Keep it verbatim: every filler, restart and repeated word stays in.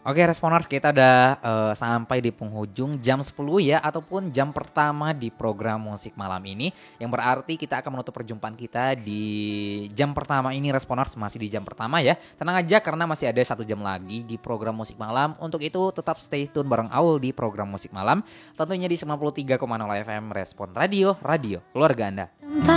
Oke Responers, kita udah eh, sampai di penghujung jam sepuluh ya, ataupun jam pertama di program musik malam ini. Yang berarti kita akan menutup perjumpaan kita di jam pertama ini. Responers, masih di jam pertama ya. Tenang aja karena masih ada satu jam lagi di program musik malam. Untuk itu tetap stay tune bareng Aul di program musik malam, tentunya di sembilan puluh tiga koma nol F M Respon Radio, radio keluarga Anda.